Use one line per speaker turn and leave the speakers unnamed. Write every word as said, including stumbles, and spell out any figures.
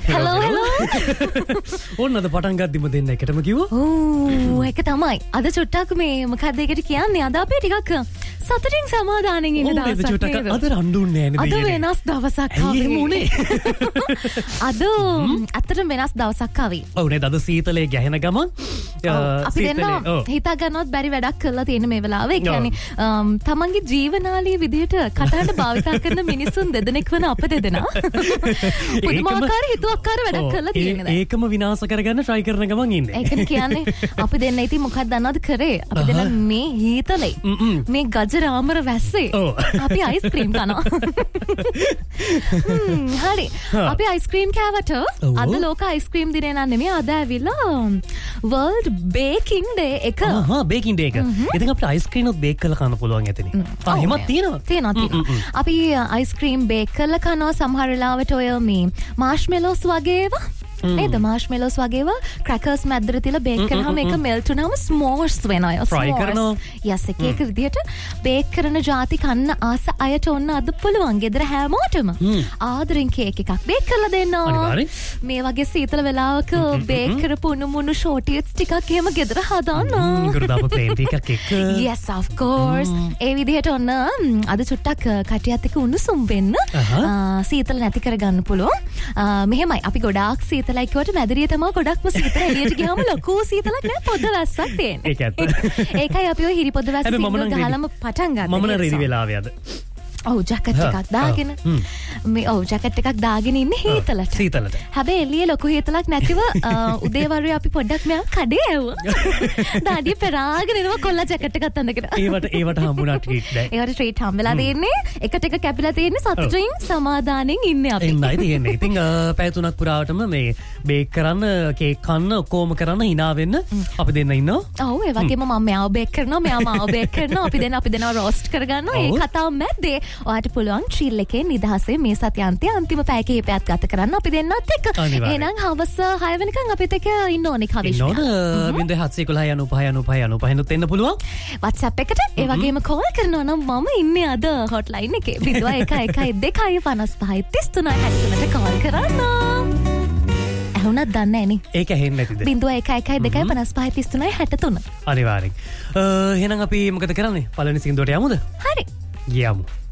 hello hello
ඕන්නද පටන් ගද්දිම දෙන්න එකටම කිව්වා
ඕ ඒක තමයි අද චුට්ටක් මේ මොකක්ද ඒකට කියන්නේ අද අපි ටිකක් සතුටින් සමාදානෙන් ඉන්න දවසක් නේද
අද රණ්ඩුන්නේ නැහැ
අද වෙනස් දවසක් ආවේ අද අතට වෙනස් දවසක් ආවේ
ඔව් නේද අද සීතලේ ගැහෙන ගමන්
අපි දෙන්න හිතා ගන්නවත් බැරි වැඩක් කරලා තියෙන මේ වෙලාවේ. ඒ කියන්නේ තමන්ගේ ජීවනාලීය විදිහට කතාවට භාවිතා කරන මිනිසුන් දෙදෙනෙක් වන අප දෙදෙනා පුදුමාකාර හිතුවක්කාර වැඩක් කරලා තියෙනවා.
ඒකම විනාශ කරගන්න try කරන ගමන් ඉන්නේ.
ඒකනේ කියන්නේ අපි දෙන්න ඉතින් මොකක්ද දන්නවද කරේ? අපි දෙන්න මේ හීතලේ මේ ගජරාමර වැස්සේ අපි අයිස්ක්‍රීම් කනවා. හරි. අපි අයිස්ක්‍රීම් කෑවට අද ලෝක අයිස්ක්‍රීම් දිනේ නම් නෙමෙයි අද ඇවිල්ලා World Baking Day එක.
ආ බේකින් ඩේ එක. ඉතින් අපිට අයිස්ක්‍රීම් උත් බේක් කරලා කන්න පුළුවන් ඇතනේ. ආ එහෙමත් තියෙනවා.
තියෙනවා තියෙනවා. අපි අයිස්ක්‍රීම් බේක් කරලා කනවා සමහර වෙලාවට ඔය මේ මාෂ්මෙලෝස් වගේ ඒවා. නේද මාෂ්මෙලෝස් වගේ ඒවා ක්‍රැකර්ස් මැද්දට තියලා බේක් කරාම ඒක මෙල්ට් වුණාම ස්මෝර්ස් වෙනවා.
ෆ්‍රයි කරනවා.
යස් එක එක විදියට බේක් කරන જાති කන්න ආස අයට ඔන්න අද පුළුවන්. ගෙදර හැමෝටම ආදරෙන් කේක් එකක් බේක් කරලා දෙන්න. මේ වගේ සීතල වෙලාවක බේක් කරපු උණු මුණු ෂෝටියට්ස් ටිකක් එහෙම ගෙදර හදාන්න.
ගුරුදාප ප්ලේන් ටිකක් එක්ක.
yes of course. ඒ විදිහට ඔන්න අද චුට්ටක් කටියත් එක්ක උණුසුම් වෙන්න සීතල නැති කරගන්න පුළුවන්. මෙහෙමයි අපි ගොඩාක් සීතල like කොට මැදිරිය තමයි ගොඩක්ම සීතල එළියට ගියාම ලොකු සීතලක් නෑ පොද වැස්සක් තියෙන්නේ.
ඒක ඇත්ත.
ඒකයි අපි ඔය හිරි පොද වැස්ස සිංගල් ගහලම පටන් ගත්තා.
මම නම් රෙදි වෙලාවේ අද.
ඔව් ජැකට් එකක් දාගෙන මේ ඔව් ජැකට් එකක් දාගෙන ඉන්නේ හීතලට.
සීතලට.
හැබැයි එළියේ ලොකු හීතලක් නැතිව උදේවරුේ අපි පොඩ්ඩක් මෙයා කඩේ ඇව්වා. දාඩිය පෙරාගෙන එනවා කොල්ලා ජැකට් එකක් අඳගෙන.
ඒවට ඒවට හම්බුණා ට්‍රීට් දැන්.
ඒවට ට්‍රීට් හම්බෙලා තියෙන්නේ. එකට එක කැපිලා තියෙන්නේ සතුටින් සමාදානෙන් ඉන්නේ අපි.
එන්නයි තියෙන්නේ. ඉතින් පැය තුනක් පුරාවටම මේ බේක් කරන්න කේක් කන්න ඔක්කොම කරන්න hina වෙන්න අපි දෙන්න ඉන්නවා.
ඔව් ඒ වගේම මම මෙයාව බේක් කරනවා මෙයා මාව බේක් කරනවා අපි දෙන්න අපි දෙන්නව රෝස්ට් කරගන්නවා. ඒ කතාව මැද්දේ ඔයාට පුළුවන් චිල් එකේ නිදහසේ මේ සතියාන්තයේ අන්තිම පැය කිහිපයක් ගත කරන්න අපි දෙන්නත් එක්ක. එහෙනම් හවස හය වෙනකන් අපිත් එක්ක ඉන්න ඕනේ කවිෂ්.
ඉන්න ඕන බින්දුව හත්සිය එකොළහ යනුපහ යනුපහ යනුපහ නුත් එන්න පුළුවන්.
WhatsApp එකට ඒ වගේම කෝල් කරනවා නම් මම ඉන්නේ අද හොට්ලයින් එකේ. බින්දුව එක එකයි දෙකයි පනස් පහයි තිස් තුනයි හැට තුනට කෝල් කරන්න. ඇහුණත් දන්නේ නැහැ නේ.
ඒක ඇහෙන්නේ නැතිද?
බින්දුව එක එකයි දෙකයි පනස් පහයි තිස් තුනයි හැට තුන.
අනිවාර්යෙන්. එහෙනම් අපි මොකද කරන්නේ? පළවෙනි සින්දුවට යමුද?
හරි.
යමු.